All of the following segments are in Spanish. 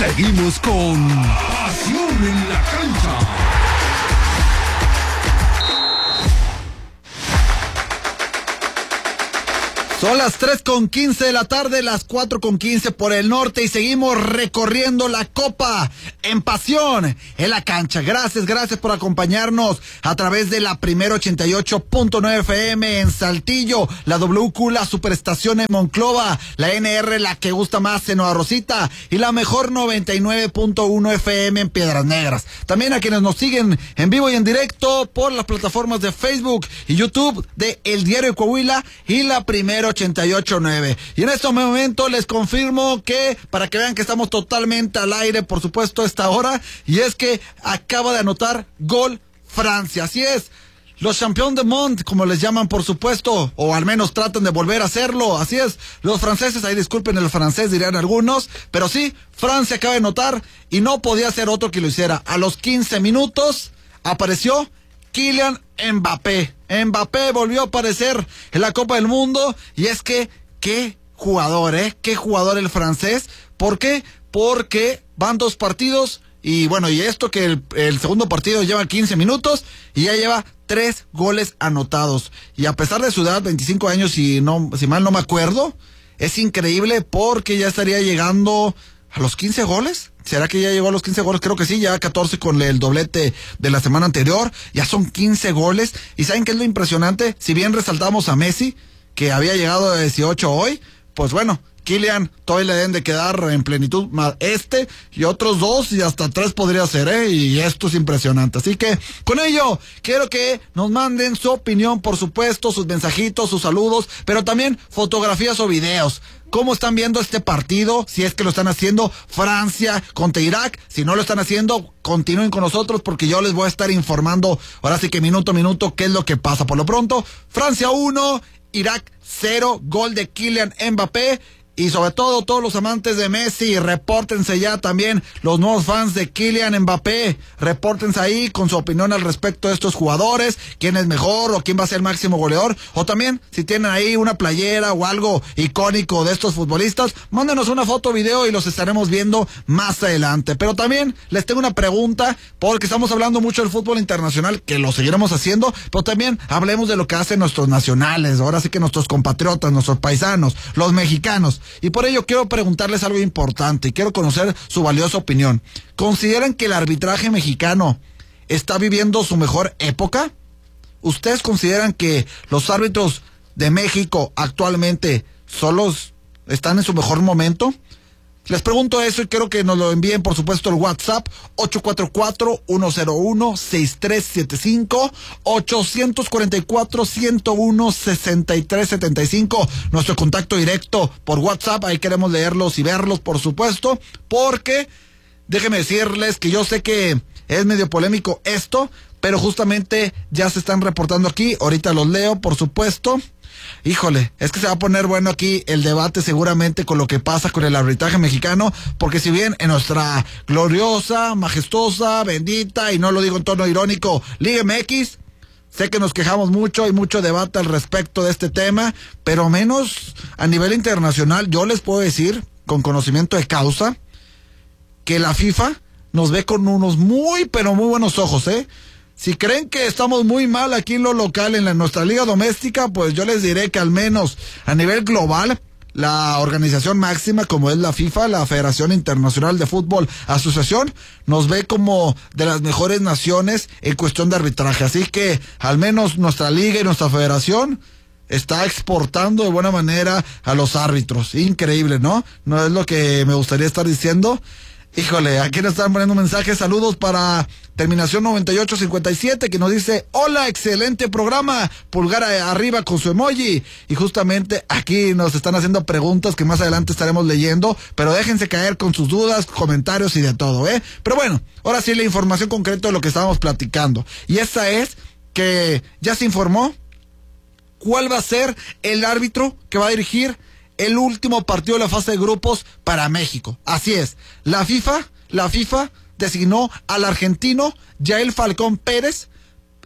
Seguimos con Pasión en la Cancha. Son las 3:15 de la tarde, las 4:15 por el norte y seguimos recorriendo la Copa en Pasión en la Cancha. Gracias por acompañarnos a través de la Primera 88.9 FM en Saltillo, la WQ, la Superestación en Monclova, la NR, la que gusta más en Nueva Rosita y la mejor 99.1 FM en Piedras Negras. También a quienes nos siguen en vivo y en directo por las plataformas de Facebook y YouTube de El Diario de Coahuila y la Primera 88.9. Y en este momento les confirmo que, para que vean que estamos totalmente al aire, por supuesto, a esta hora, y es que acaba de anotar gol Francia. Así es, los Champions du Monde, como les llaman, por supuesto, o al menos tratan de volver a hacerlo. Así es, los franceses, ahí disculpen el francés, dirían algunos, pero sí, Francia acaba de anotar y no podía ser otro que lo hiciera. A los 15 minutos apareció Kylian Mbappé. Mbappé volvió a aparecer en la Copa del Mundo y es que, qué jugador, qué jugador el francés. ¿Por qué? Porque van 2 partidos y bueno, y esto que el segundo partido lleva 15 minutos y ya lleva 3 goles anotados. Y a pesar de su edad, 25 años, si mal no me acuerdo, es increíble porque ya estaría llegando a los 15 goles. ¿Será que ya llegó a los 15 goles? Creo que sí, ya 14 con el doblete de la semana anterior. Ya son 15 goles. ¿Y saben qué es lo impresionante? Si bien resaltamos a Messi, que había llegado a 18 hoy, pues bueno, Kylian todavía le deben de quedar en plenitud más y otros 2 y hasta 3 podría ser, y esto es impresionante. Así que con ello quiero que nos manden su opinión, por supuesto, sus mensajitos, sus saludos, pero también fotografías o videos. ¿Cómo están viendo este partido? Si es que lo están haciendo, Francia contra Irak. Si no lo están haciendo, continúen con nosotros porque yo les voy a estar informando ahora sí que minuto a minuto qué es lo que pasa. Por lo pronto, Francia 1, Irak 0, gol de Kylian Mbappé. Y sobre todo, todos los amantes de Messi, repórtense ya también los nuevos fans de Kylian Mbappé. Repórtense ahí con su opinión al respecto de estos jugadores, quién es mejor o quién va a ser el máximo goleador. O también, si tienen ahí una playera o algo icónico de estos futbolistas, mándenos una foto o video y los estaremos viendo más adelante. Pero también les tengo una pregunta, porque estamos hablando mucho del fútbol internacional, que lo seguiremos haciendo, pero también hablemos de lo que hacen nuestros nacionales, ahora sí que nuestros compatriotas, nuestros paisanos, los mexicanos. Y por ello quiero preguntarles algo importante y quiero conocer su valiosa opinión. ¿Consideran que el arbitraje mexicano está viviendo su mejor época? ¿Ustedes consideran que los árbitros de México actualmente solos están en su mejor momento? Les pregunto eso y quiero que nos lo envíen, por supuesto, el WhatsApp 844-101-6375, 844-101-6375, nuestro contacto directo por WhatsApp. Ahí queremos leerlos y verlos, por supuesto, porque déjenme decirles que yo sé que es medio polémico esto, pero justamente ya se están reportando aquí, ahorita los leo, por supuesto. Híjole, es que se va a poner bueno aquí el debate seguramente con lo que pasa con el arbitraje mexicano, porque si bien en nuestra gloriosa, majestuosa, bendita, y no lo digo en tono irónico, Liga MX, sé que nos quejamos mucho, hay mucho debate al respecto de este tema, pero menos a nivel internacional, yo les puedo decir, con conocimiento de causa, que la FIFA nos ve con unos muy, pero muy buenos ojos, Si creen que estamos muy mal aquí en lo local, en nuestra liga doméstica, pues yo les diré que al menos a nivel global, la organización máxima como es la FIFA, la Federación Internacional de Fútbol Asociación, nos ve como de las mejores naciones en cuestión de arbitraje. Así que al menos nuestra liga y nuestra federación está exportando de buena manera a los árbitros. Increíble, ¿no? No es lo que me gustaría estar diciendo. Híjole, aquí nos están poniendo mensajes, saludos para terminación 9857 que nos dice: hola, excelente programa, pulgar arriba con su emoji. Y justamente aquí nos están haciendo preguntas que más adelante estaremos leyendo, pero déjense caer con sus dudas, comentarios y de todo, Pero bueno, ahora sí la información concreta de lo que estábamos platicando. Y esa es que ya se informó cuál va a ser el árbitro que va a dirigir el último partido de la fase de grupos para México. Así es, la FIFA designó al argentino Yael Falcón Pérez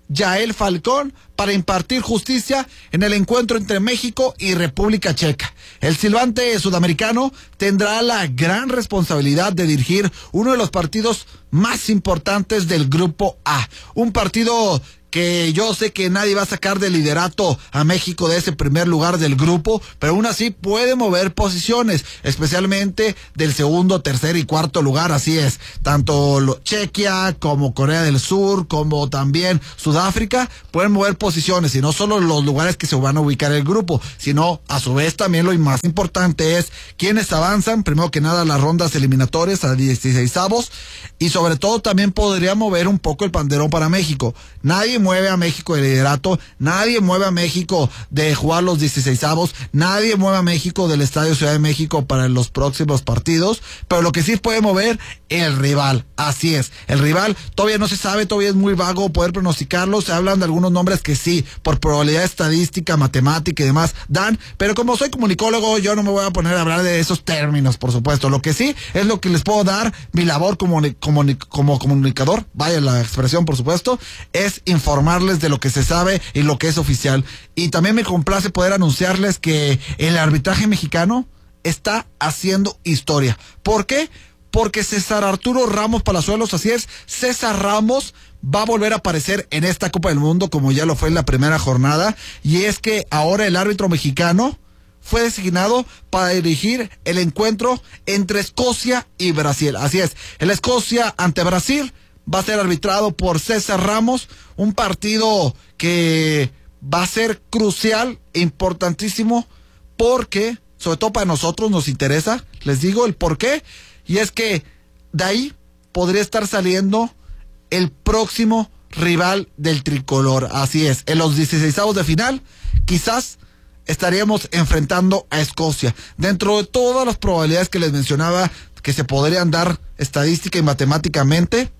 Yael Falcón para impartir justicia en el encuentro entre México y República Checa. El silbante sudamericano tendrá la gran responsabilidad de dirigir uno de los partidos más importantes del Grupo A. Un partido que yo sé que nadie va a sacar de liderato a México de ese primer lugar del grupo, pero aún así puede mover posiciones, especialmente del segundo, tercer y cuarto lugar. Así es, tanto Chequia como Corea del Sur, como también Sudáfrica, pueden mover posiciones, y no solo los lugares que se van a ubicar el grupo, sino a su vez también lo más importante es quiénes avanzan, primero que nada las rondas eliminatorias a 16avos, y sobre todo también podría mover un poco el panderón para México. Nadie mueve a México de liderato, nadie mueve a México de jugar los 16avos, nadie mueve a México del Estadio Ciudad de México para los próximos partidos, pero lo que sí puede mover el rival. Así es, el rival todavía no se sabe, todavía es muy vago poder pronosticarlo. Se hablan de algunos nombres que sí, por probabilidad estadística, matemática y demás dan, pero como soy comunicólogo, yo no me voy a poner a hablar de esos términos, por supuesto. Lo que sí es lo que les puedo dar, mi labor como comunicador, vaya la expresión, por supuesto, es informarles de lo que se sabe y lo que es oficial. Y también me complace poder anunciarles que el arbitraje mexicano está haciendo historia. ¿Por qué? Porque César Arturo Ramos Palazuelos, así es, César Ramos va a volver a aparecer en esta Copa del Mundo como ya lo fue en la primera jornada, y es que ahora el árbitro mexicano fue designado para dirigir el encuentro entre Escocia y Brasil. Así es, el Escocia ante Brasil va a ser arbitrado por César Ramos, un partido que va a ser crucial e importantísimo porque, sobre todo para nosotros, nos interesa, les digo el por qué, y es que de ahí podría estar saliendo el próximo rival del tricolor. Así es, en los 16avos de final, quizás estaríamos enfrentando a Escocia. Dentro de todas las probabilidades que les mencionaba que se podrían dar estadística y matemáticamente,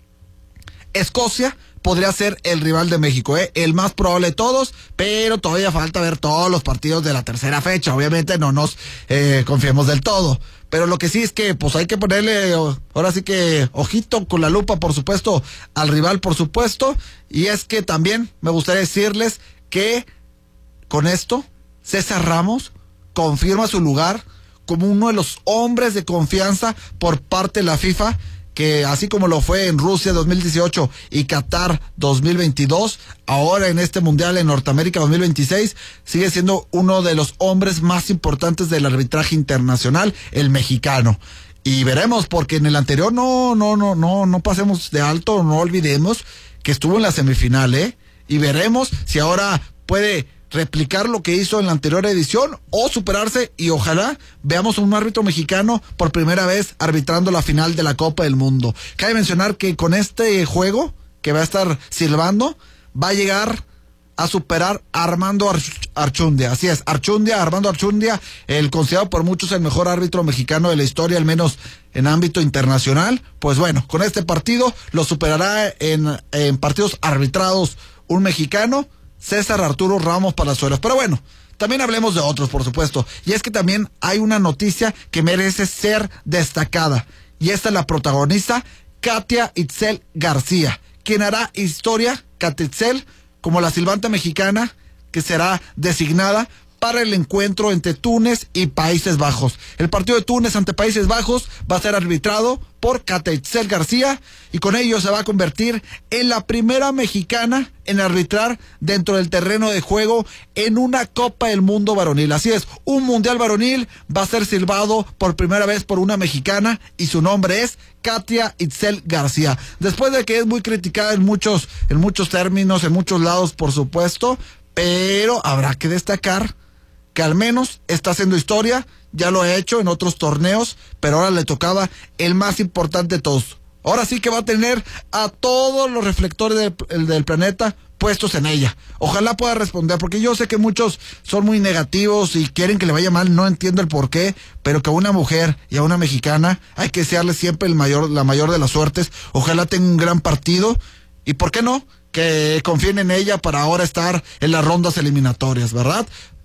Escocia podría ser el rival de México, el más probable de todos, pero todavía falta ver todos los partidos de la tercera fecha. Obviamente no nos confiemos del todo, pero lo que sí es que pues hay que ponerle ahora sí que ojito con la lupa, por supuesto, al rival, por supuesto. Y es que también me gustaría decirles que con esto César Ramos confirma su lugar como uno de los hombres de confianza por parte de la FIFA, que así como lo fue en Rusia 2018 y Qatar 2022, ahora en este Mundial en Norteamérica 2026, sigue siendo uno de los hombres más importantes del arbitraje internacional, el mexicano. Y veremos, porque en el anterior no pasemos de alto, no olvidemos que estuvo en la semifinal, y veremos si ahora puede replicar lo que hizo en la anterior edición o superarse, y ojalá veamos a un árbitro mexicano por primera vez arbitrando la final de la Copa del Mundo. Cabe mencionar que con este juego que va a estar silbando, va a llegar a superar a Armando Archundia. Así es, Armando Archundia, el considerado por muchos el mejor árbitro mexicano de la historia, al menos en ámbito internacional. Pues bueno, con este partido lo superará en partidos arbitrados un mexicano, César Arturo Ramos Palazuelos. Pero bueno, también hablemos de otros, por supuesto. Y es que también hay una noticia que merece ser destacada. Y esta es la protagonista, Katia Itzel García, quien hará historia, Katia Itzel, como la silbante mexicana que será designada para el encuentro entre Túnez y Países Bajos. El partido de Túnez ante Países Bajos va a ser arbitrado por Katia Itzel García, y con ello se va a convertir en la primera mexicana en arbitrar dentro del terreno de juego en una Copa del Mundo varonil. Así es, un Mundial varonil va a ser silbado por primera vez por una mexicana, y su nombre es Katia Itzel García. Después de que es muy criticada en muchos términos, en muchos lados, por supuesto, pero habrá que destacar que al menos está haciendo historia. Ya lo ha hecho en otros torneos, pero ahora le tocaba el más importante de todos. Ahora sí que va a tener a todos los reflectores del planeta puestos en ella. Ojalá pueda responder, porque yo sé que muchos son muy negativos y quieren que le vaya mal, no entiendo el por qué, pero que a una mujer y a una mexicana hay que desearle siempre la mayor de las suertes. Ojalá tenga un gran partido, y por qué no, que confíen en ella para ahora estar en las rondas eliminatorias, ¿verdad?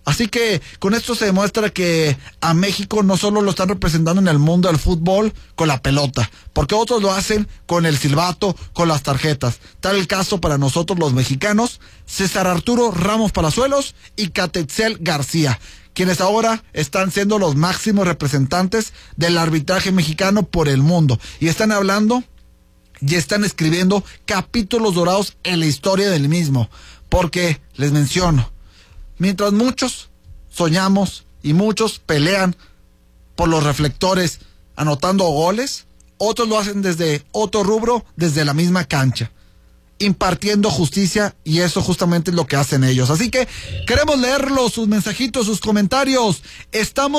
Así que con esto se demuestra que a México no solo lo están representando en el mundo del fútbol con la pelota, porque otros lo hacen con el silbato, con las tarjetas. Tal el caso para nosotros los mexicanos, César Arturo Ramos Palazuelos y Catetzel García, quienes ahora están siendo los máximos representantes del arbitraje mexicano por el mundo. Y están hablando y están escribiendo capítulos dorados en la historia del mismo. Porque, les menciono, mientras muchos soñamos y muchos pelean por los reflectores anotando goles, otros lo hacen desde otro rubro, desde la misma cancha, impartiendo justicia, y eso justamente es lo que hacen ellos. Así que queremos leerlos, sus mensajitos, sus comentarios. Estamos